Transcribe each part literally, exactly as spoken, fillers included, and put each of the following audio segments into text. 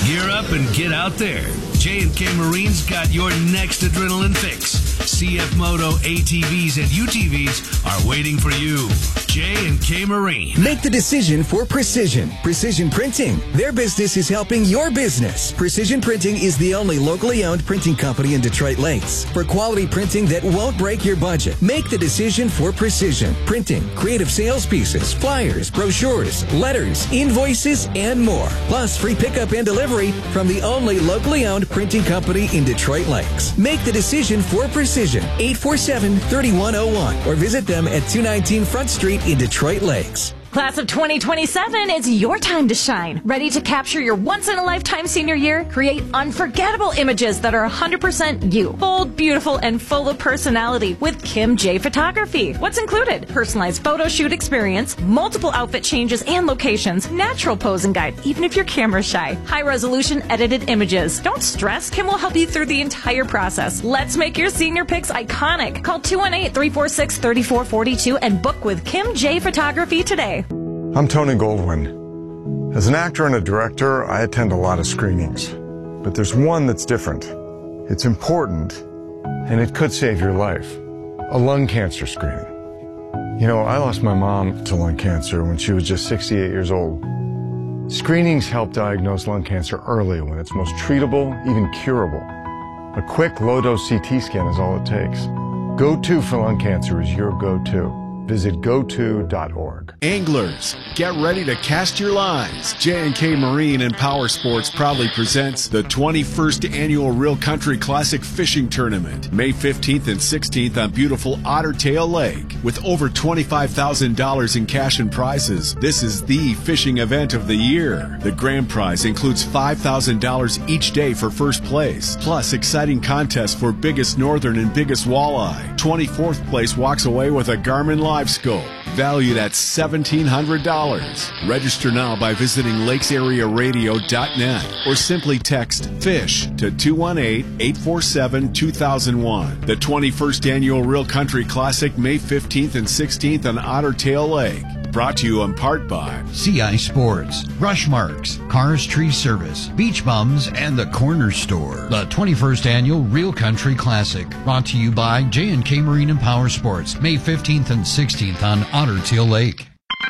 Gear up and get out there. J and K Marine's got your next adrenaline fix. C F Moto A T Vs and U T Vs are waiting for you. J and K Marine. Make the decision for Precision. Precision Printing. Their business is helping your business. Precision Printing is the only locally owned printing company in Detroit Lakes. For quality printing that won't break your budget, make the decision for Precision Printing. Creative sales pieces, flyers, brochures, letters, invoices, and more. Plus free pickup and delivery from the only locally owned printing company in Detroit Lakes. Make the decision for Precision. eight four seven, three one zero one or visit them at two nineteen Front Street in Detroit Lakes. Class of twenty twenty-seven, it's your time to shine. Ready to capture your once-in-a-lifetime senior year? Create unforgettable images that are one hundred percent you. Bold, beautiful, and full of personality with Kim J Photography. What's included? Personalized photo shoot experience, multiple outfit changes and locations, natural posing guide, even if you're camera shy, high-resolution edited images. Don't stress. Kim will help you through the entire process. Let's make your senior pics iconic. Call two one eight, three four six, three four four two and book with Kim J Photography today. I'm Tony Goldwyn. As an actor and a director, I attend a lot of screenings. But there's one that's different. It's important, and it could save your life. A lung cancer screening. You know, I lost my mom to lung cancer when she was just sixty-eight years old. Screenings help diagnose lung cancer early when it's most treatable, even curable. A quick, low-dose C T scan is all it takes. Go-To for lung cancer is your go-to. Visit go to dot org. Anglers, get ready to cast your lines. J and K Marine and Power Sports proudly presents the twenty-first Annual Real Country Classic Fishing Tournament, May fifteenth and sixteenth on beautiful Otter Tail Lake. With over twenty-five thousand dollars in cash and prizes, this is the fishing event of the year. The grand prize includes five thousand dollars each day for first place, plus exciting contests for biggest northern and biggest walleye. twenty-fourth place walks away with a Garmin Live Scope, valued at seventeen hundred dollars. Register now by visiting lakes area radio dot net or simply text FISH to two one eight, eight four seven, two thousand one. The twenty-first Annual Real Country Classic, May fifteenth and sixteenth on Otter Tail Lake. Brought to you in part by C I Sports, Rushmarks, Cars Tree Service, Beach Bums, and the Corner Store. The twenty-first Annual Real Country Classic, brought to you by J and K Marine and Power Sports, May fifteenth and sixteenth on Otter Tail Lake.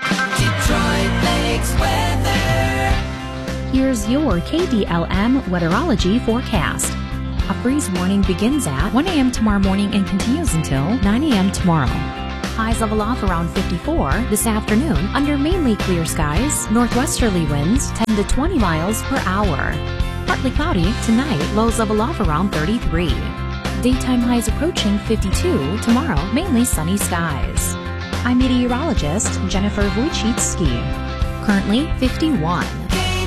Detroit Lakes weather. Here's your K D L M weatherology forecast. A freeze warning begins at one a.m. tomorrow morning and continues until nine a.m. tomorrow. Highs level off around fifty-four this afternoon under mainly clear skies, northwesterly winds ten to twenty miles per hour. Partly cloudy tonight, lows level off around thirty-three. Daytime highs approaching fifty-two tomorrow, mainly sunny skies. I'm meteorologist Jennifer Wojcicki. Currently fifty-one.